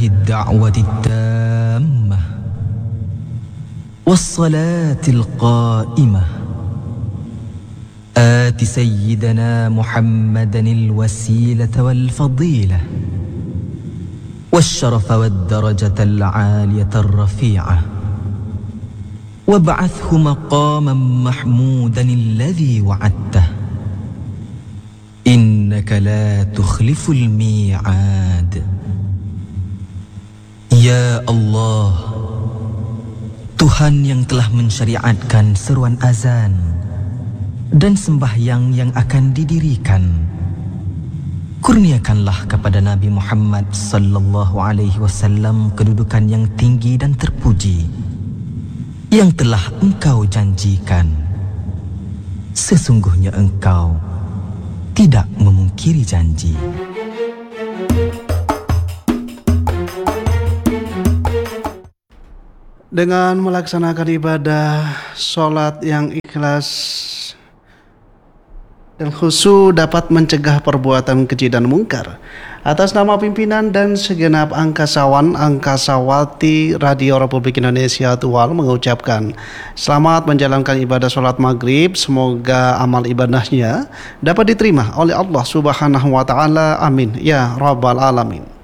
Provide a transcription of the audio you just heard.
الدعوة التامة والصلاة القائمة آت سيدنا محمدا الوسيلة والفضيلة والشرف والدرجة العالية الرفيعة وابعثه مقاما محمودا الذي وعدته إنك لا تخلف الميعاد. Ya Allah, Tuhan yang telah mensyariatkan seruan azan dan sembahyang yang akan didirikan, kurniakanlah kepada Nabi Muhammad sallallahu alaihi wasallam kedudukan yang tinggi dan terpuji yang telah Engkau janjikan. Sesungguhnya Engkau tidak memungkiri janji. Dengan melaksanakan ibadah sholat yang ikhlas dan khusyuk dapat mencegah perbuatan keji dan mungkar. Atas nama pimpinan dan segenap angkasawan angkasawati Radio Republik Indonesia Tual mengucapkan selamat menjalankan ibadah sholat maghrib. Semoga amal ibadahnya dapat diterima oleh Allah Subhanahu wa Ta'ala. Amin ya Rabbal Alamin.